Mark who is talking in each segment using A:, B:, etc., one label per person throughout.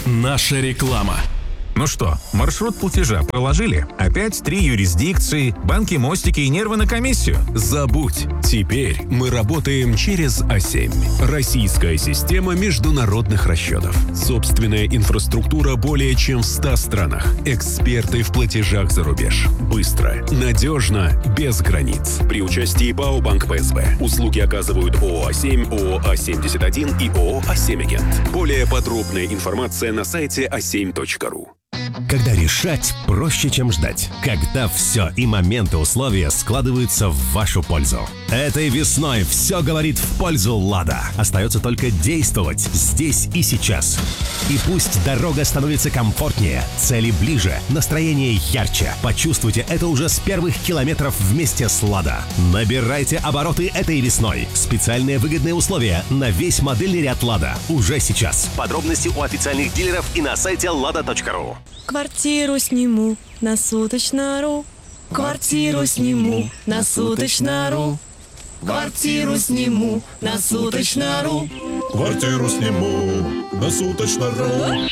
A: Наша реклама.
B: Ну что, маршрут платежа проложили? Опять 3 юрисдикции, банки, мостики и нервы на комиссию?
C: Забудь. Теперь мы работаем через А7. Российская система международных расчетов. Собственная инфраструктура более чем в 100 странах. Эксперты в платежах за рубеж. Быстро, надежно, без границ. При участии БАО Банк ПСБ. Услуги оказывают ООО А7, ООО А71 и ООО А7 Агент. Более подробная информация на сайте a7.ru.
D: Когда решать проще, чем ждать. Когда все и моменты условия складываются в вашу пользу. Этой весной все говорит в пользу «Лада». Остается только действовать здесь и сейчас. И пусть дорога становится комфортнее, цели ближе, настроение ярче. Почувствуйте это уже с первых километров вместе с «Лада». Набирайте обороты этой весной. Специальные выгодные условия на весь модельный ряд «Лада» уже сейчас. Подробности у официальных дилеров и на сайте lada.ru.
E: Квартиру сниму на суточно.ру. Квартиру сниму на суточно.ру. Квартиру сниму на суточно.ру.
F: Квартиру сниму на суточно.ру.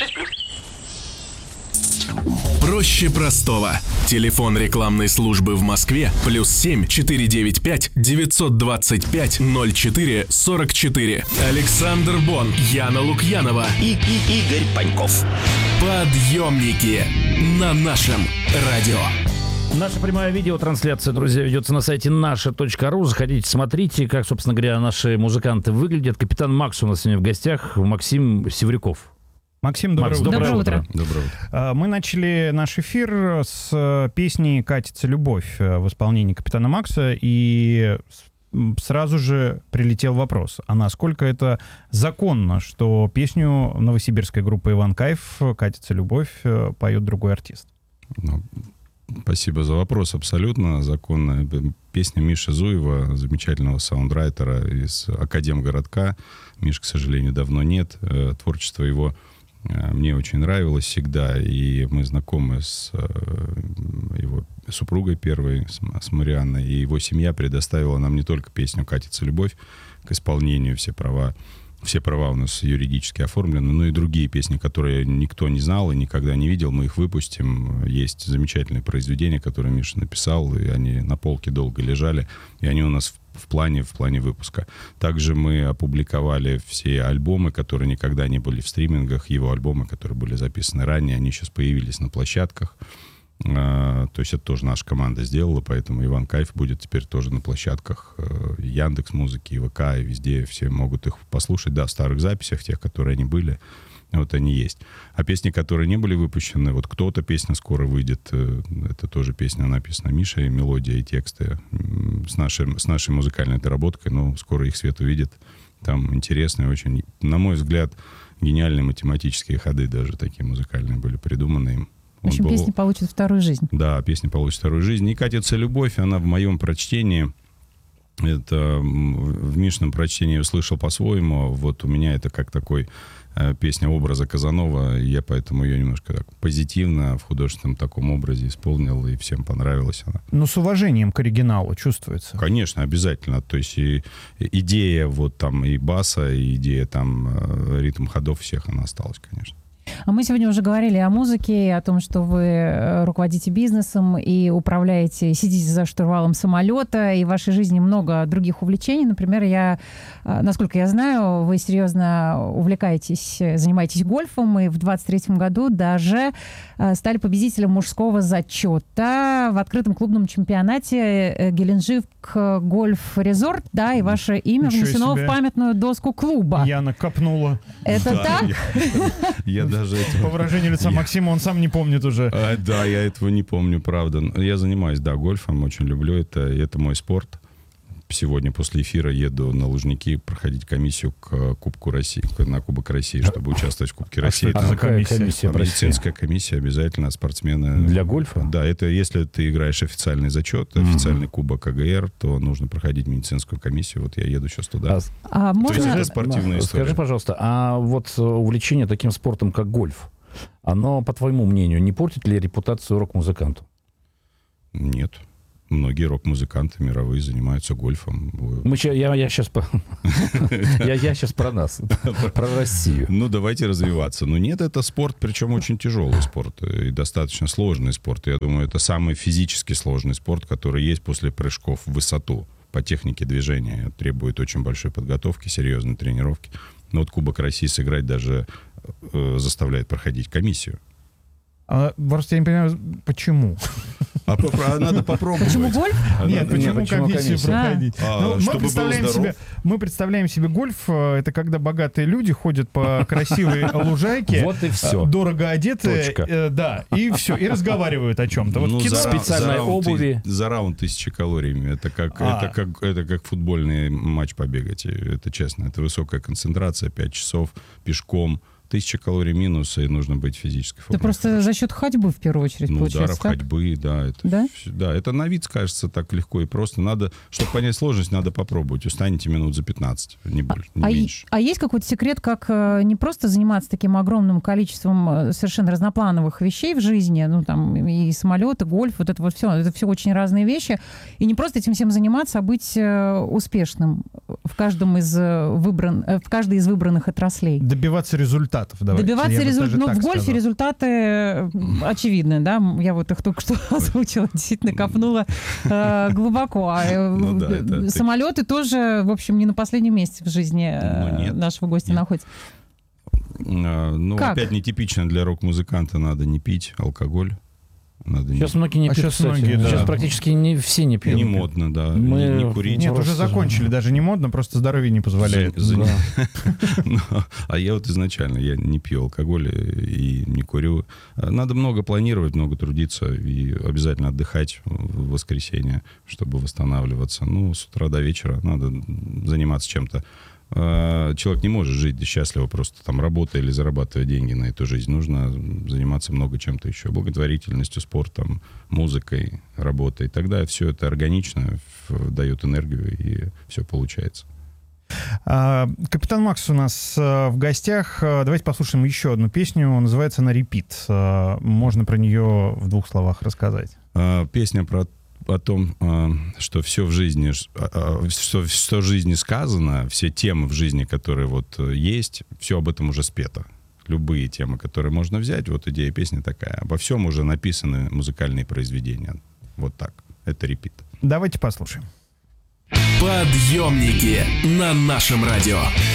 A: Проще простого. Телефон рекламной службы в Москве +7 495 925 04 44. Александр Бон, Яна Лукьянова
D: И Игорь Паньков.
A: Подъемники на нашем радио.
G: Наша прямая видеотрансляция, друзья, ведется на сайте наша.ру. Заходите, смотрите, как, собственно говоря, наши музыканты выглядят. Капитан Макс у нас сегодня в гостях, Максим Севрюков.
H: Максим, доброе утро.
G: Доброе утро.
H: Доброе утро. Мы начали наш эфир с песни «Катится любовь» в исполнении Капитана Макса, и сразу же прилетел вопрос, а насколько это законно, что песню новосибирской группы «Иван Кайф» «Катится любовь» поет другой артист?
I: Спасибо за вопрос. Абсолютно законно. Песня Миши Зуева, замечательного саундрайтера из Академгородка. Миш, к сожалению, давно нет. Творчество его мне очень нравилось всегда, и мы знакомы с его супругой первой, с Марианной, и его семья предоставила нам не только песню «Катится любовь» к исполнению, все права у нас юридически оформлены, но и другие песни, которые никто не знал и никогда не видел, мы их выпустим. Есть замечательные произведения, которые Миша написал, и они на полке долго лежали, и они у нас в плане выпуска. Также мы опубликовали все альбомы, которые никогда не были в стримингах, его альбомы, которые были записаны ранее, они сейчас появились на площадках. То есть это тоже наша команда сделала, поэтому Иван Кайф будет теперь тоже на площадках Яндекс.Музыки, ВК, и везде все могут их послушать. Да, в старых записях, тех, которые они были, вот они есть. А песни, которые не были выпущены, вот «Кто-то» песня скоро выйдет, это тоже песня написана Мишей, мелодия и тексты с нашей музыкальной доработкой, но скоро их свет увидит. Там интересные очень, на мой взгляд, гениальные математические ходы даже такие музыкальные были придуманы им.
J: В общем, песня получит вторую жизнь.
I: Да, песня получит вторую жизнь. И «Катится любовь», она в моем прочтении, это в Мишином прочтении я услышал по-своему. Вот у меня это как такой песня образа Казанова, и я поэтому ее немножко так позитивно в художественном таком образе исполнил, и всем понравилась она.
H: Но с уважением к оригиналу чувствуется.
I: Конечно, обязательно. То есть и идея вот там и баса, и идея там ритм ходов всех, она осталась, конечно.
J: А мы сегодня уже говорили о музыке, о том, что вы руководите бизнесом и управляете, сидите за штурвалом самолета, и в вашей жизни много других увлечений. Например, насколько я знаю, вы серьезно увлекаетесь, занимаетесь гольфом, и в 23-м году даже стали победителем мужского зачета в открытом клубном чемпионате Геленджик Гольф-резорт, да, и ваше имя внесено в памятную доску клуба.
H: Яна копнула.
J: Это так?
I: Я даже
H: по выражению лица Максима, он сам не помнит уже.
I: Да, я этого не помню, правда. Я занимаюсь, да, гольфом, очень люблю это мой спорт. Сегодня после эфира еду на Лужники проходить комиссию к Кубку России, на Кубок России, чтобы участвовать в Кубке России.
G: Что это за комиссия?
I: Медицинская комиссия, обязательно спортсмены.
G: Для гольфа?
I: Да, это если ты играешь официальный зачет, официальный Кубок АГР, то нужно проходить медицинскую комиссию. Вот я еду сейчас туда.
J: То
I: есть это спортивная история.
G: Скажи, пожалуйста, а вот увлечение таким спортом, как гольф, оно, по твоему мнению, не портит ли репутацию рок-музыканту?
I: Нет. многие рок-музыканты мировые занимаются гольфом.
G: Я сейчас про нас, про Россию.
I: Ну, давайте развиваться. Но нет, это спорт, причем очень тяжелый спорт и достаточно сложный спорт. Я думаю, это самый физически сложный спорт, который есть после прыжков в высоту. По технике движения требует очень большой подготовки, серьезной тренировки. Но вот Кубок России сыграть даже заставляет проходить комиссию.
H: Просто я не понимаю, почему.
I: Надо попробовать.
J: Почему гольф?
H: Нет, почему комиссию проходить? Мы представляем себе гольф, это когда богатые люди ходят по красивой лужайке,
G: вот и все.
H: Дорого одеты, да, и все, и разговаривают о чем-то.
G: Вот специальной обуви.
I: За раунд 1000 калорий. Это как футбольный матч побегать. Это честно. Это высокая концентрация, 5 часов пешком. 1000 калорий минус, и нужно быть физической формой.
J: Это просто за счет ходьбы, в первую очередь, получается,
I: ударов, ходьбы, да. Это на вид кажется так легко и просто. Надо, чтобы понять сложность, надо попробовать. Устанете минут за 15, не больше, не меньше.
J: А есть какой-то секрет, как не просто заниматься таким огромным количеством совершенно разноплановых вещей в жизни, ну, там, и самолет, и гольф, вот это все очень разные вещи, и не просто этим всем заниматься, а быть успешным в каждой из выбранных отраслей.
H: Добиваться результатов.
J: Добиваться результатов. В гольфе результаты очевидны, да? Я вот их только что озвучила, действительно копнула глубоко. Самолеты тоже, в общем, не на последнем месте в жизни нашего гостя находятся.
I: Ну, опять нетипично для рок-музыканта, надо не пить алкоголь.
G: Сейчас многие не пьют, кстати. Сейчас практически не все не пьют.
I: Не модно, да. Не курить.
H: Нет, уже закончили. Даже не модно, просто здоровье не позволяет.
I: А я вот изначально, я не пью алкоголь и не курю. Надо много планировать, много трудиться и обязательно отдыхать в воскресенье, чтобы восстанавливаться. Ну, с утра до вечера надо заниматься чем-то. Человек не может жить счастливо просто там работая или зарабатывая деньги на эту жизнь. Нужно заниматься много чем-то еще. Благотворительностью, спортом, музыкой, работой. Тогда все это органично дает энергию, и все получается.
H: Капитан Макс у нас в гостях. Давайте послушаем еще одну песню. Называется она «Репит». Можно про нее в 2 словах рассказать?
I: Песня о том, что все в жизни, что в жизни сказано, все темы в жизни, которые вот есть, все об этом уже спето. Любые темы, которые можно взять, вот идея песни такая. Обо всем уже написаны музыкальные произведения. Вот так. Это «Репит».
H: Давайте послушаем.
A: Подъемники на нашем радио.